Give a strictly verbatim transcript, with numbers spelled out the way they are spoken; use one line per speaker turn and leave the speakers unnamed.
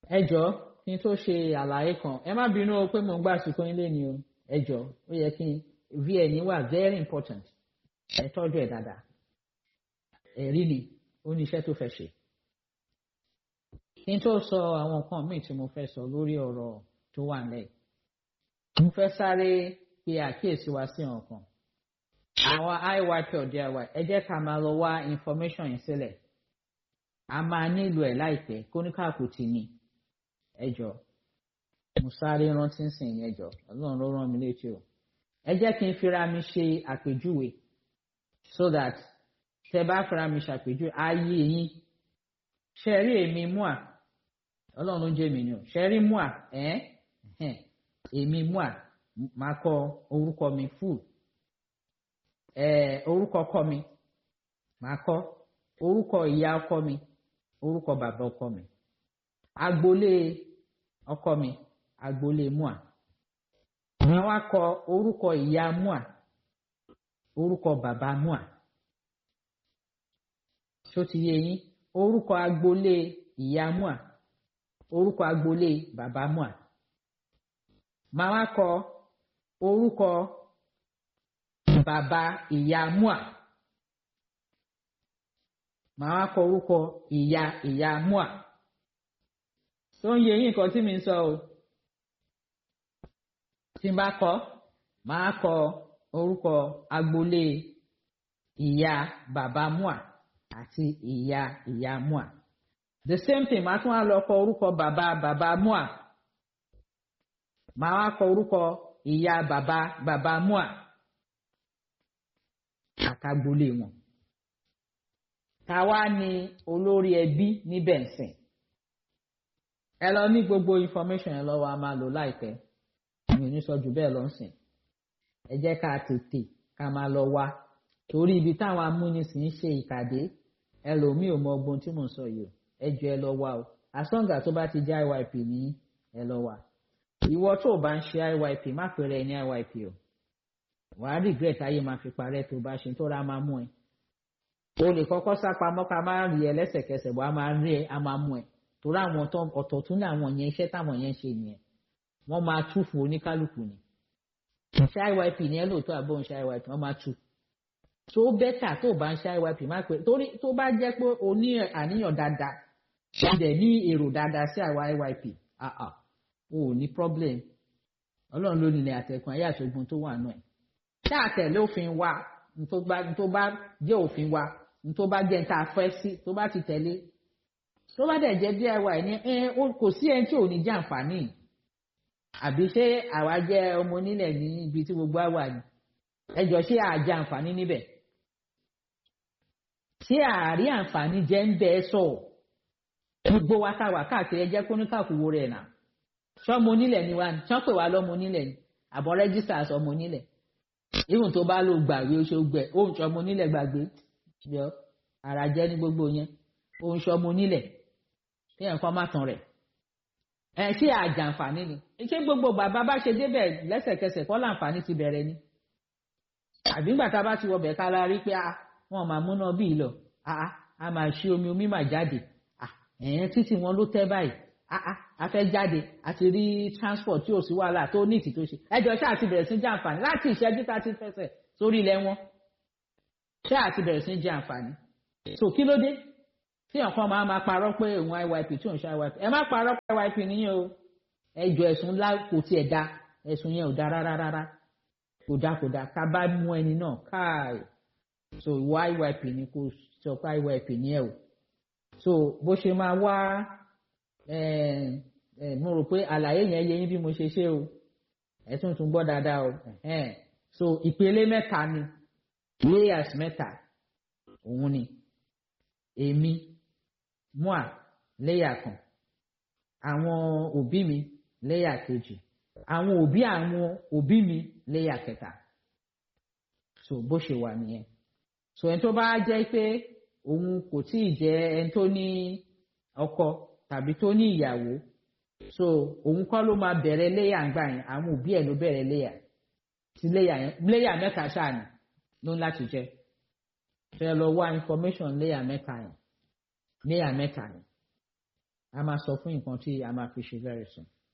ẹ jọ̀ọ́ kí n tó ṣe àlàyé kan ẹ má bínú o pé mo ń gbà àsìkò yín léni o ẹ jọ̀ọ́ ó yẹ kí n V N wà very important ẹ tọ́jú ẹ̀ dáadáa ẹ̀rí ni ó ní iṣẹ́ tó fẹ́ ṣe. kí n tó sọ àwọn nǹkan míì tí mo fẹ́ sọ lórí ọ̀rọ̀ tó wà nílẹ̀ mo fẹ́ sáré pe àkíyèsí wa sí ọ̀kan àwọn I Y P or D I Y ẹ jẹ́ ká máa lọ wá information yìí sílẹ̀ a máa nílò ẹ̀ láìpẹ́ kóníkàkù tì ní ẹ jọ̀ọ́ mo sáré rántí sìn yẹn jọ̀ọ́ Ọlọ́run ló rán mi létí o ẹ jẹ́ kí n fira mi ṣe àpèjúwe so that tẹ bá fira mi ṣàpèjúwe ayé yín ṣe rí èmi mua Ọlọ́run ló ń jẹ́ mi ni o ṣe rí mua ẹ̀ èmi mua máa kọ orúkọ mi full ẹ̀ orúkọ ọkọ mi máa kọ orúkọ ìyá ọkọ mi orúkọ bàbá ọkọ mi agboolé ọkọ mi agboolé mua wọ́n wá kọ orúkọ ìyá mua orúkọ bàbá mua ṣó ti yé yín orúkọ agboolé ìyá mua orúkọ agboolé bàbá mua máa wá kọ orúkọ bàbá ìyá mua máa wá kọ orúkọ ìyá ìyá mua tó ń yé yín nǹkan tí mi ń sọ o tí n bá kọ máa kọ orúkọ agboolé ìyá bàbá mua àti ìyá ìyá mua the same thing máa tún wá lọ kọ orúkọ bàbá bàbá mua máa wá kọ orúkọ ìyá bàbá bàbá mua àtàgboolé wọn táwa ni olórí ẹbí níbẹ̀ ń sìn ẹ lọ ní gbogbo information ẹ lọ́wọ́ a máa lò láìpẹ́ mi ò ní sọ jù bẹ́ẹ̀ lọ ń sìn ẹ jẹ́ ká tètè ká máa lọ wá torí ibi táwọn amúnisìn ń ṣe ìkàdé ẹlòmíì ò mọ ọgbọ́n tí mò ń sọ yìí o ẹ jọ ẹ lọ wá o àsọǹgà tó bá ti jẹ́ I Y P ní ẹ lọ wá ìwọ tó o bá ń ṣe I Y P má pèrè ẹ ní I Y P o wàá regret ayé máa fi parẹ́ tó bá ṣe tó rà máa mú ẹ o lè kọ́kọ́ sápamọ́ ká máa rí ẹ lẹ́sẹ̀kẹsẹ̀ bọ́ a máa rí ẹ a máa mú ẹ torí àwọn ọ̀tọ̀ tún ní àwọn yẹn iṣẹ́ táwọn yẹn ń ṣe nìyẹn wọ́n máa tú fún oníkálukú ni ṣe I Y P ní ẹ lóòótọ́ àbọ̀ ń ṣe I Y P wọ́n máa tú tó bẹ́tà tó bá ń ṣe I Y P má pé torí tó bá jẹ́ pé o ní àníyàn dáadáa o dẹ̀ ní èrò dáadáa sí àwọn I Y P àà o ò ní problem Ọlọ́run ló nílẹ̀ àtẹ̀kùn ayé àṣogun tó wà náà ẹ̀ ṣé àtẹ̀lé òfin wa tó bá jẹ́ òfin wa tó bá jẹ́ nta fẹ́ sí tó bá ti tẹ̀lé tó bá dẹ̀ jẹ́ D I Y ní ẹ kò sí ẹni tí ò ní jẹ́ àǹfààní àbí ṣé àwa jẹ́ ọmọ onílẹ̀ ní ibi tí gbogbo àwa ni ẹjọ́ ṣé àjẹ àǹfààní níbẹ̀ ṣé àárí àǹfààní jẹ́ ń bẹ́ẹ̀ sọ gbogbo wa táwa káàkiri ẹjẹ́ kó ní káàkiri rẹ̀ nà ṣọ́mọ onílẹ̀ ni wa ni ṣọ́ pè wá lọ́mọ onílẹ̀ ni àbọ̀ rẹ́gísítà sọmọ onílẹ̀ ìhùn tó bá lò gbàgbé ó ṣe gbẹ òun ṣọmọ onílẹ̀ gbàgbé yọ ara jẹ́ ní gbogbo yẹn òun ṣọmọ onílẹ̀ kí ẹ̀ ń kọ́ má tán rẹ̀ ẹ̀ ṣé àjàǹfààní ni ṣé gbogbo bàbá bá ṣe débẹ̀ lẹ́sẹ̀kẹsẹ̀ kọ́ láǹfààní ti bẹ̀rẹ̀ ni àbí ńgbà tá a bá ti wọbẹ̀ ká la rí pé wọn máa múná bíi lọ a máa ṣí omi omi máa jáde ẹ̀yẹn títí wọn ló tẹ́ báyìí a fẹ́ jáde àti rí transport tí ò sí wàhálà tó ní ìtì tó ṣe ẹjọ́ ṣáà ti bẹ̀rẹ̀ sí jẹ àǹfààní láti ìṣẹ́jú tá a ti fẹsẹ̀ sórí ilẹ̀ wọn ṣáà ti bẹ̀rẹ̀ sí jẹ àǹfààní so kí ló dé tí nǹkan máa máa parọ́ pé òun I Y P tí òun ṣe I Y P ẹ má parọ́ pé I Y P nìyẹn o ẹjọ́ ẹ̀sùn ńlá kò tiẹ̀ da ẹ̀sùn yẹn ò da rárá rárá kò da kò da ká bá mú ẹni náà káàì so ìwọ I Y P ni kò sọ pé I Y P ni ẹ o so bó ṣe máa wá mo rò pé àlàyé yẹn yé yín bí mo ṣe ṣe o ẹ tún tún gbọ́ dáadáa o so ìpele mẹ́ta ni layers mẹ́ta òun ni èmi mua layer kan àwọn òbí mi layer kejì àwọn òbí àwọn òbí mi layer kẹta so bó ṣe wà nìyẹn so ẹni tó bá jẹ́ pé òun kò tíì jẹ́ ẹni tó ní ọkọ tàbí tó ní ìyàwó so òun kọ́ ló máa bẹ̀rẹ̀ layer ńgbà yẹn àwọn òbí ẹ̀ ló bẹ̀rẹ̀ layer tí layer yẹn layer mẹ́ta ṣáà ni ló ń láti jẹ́ ṣe lọ wá information layer mẹ́ta yẹn layer mẹ́ta yẹn a máa sọ fún nǹkan tí a máa fi ṣe very soon.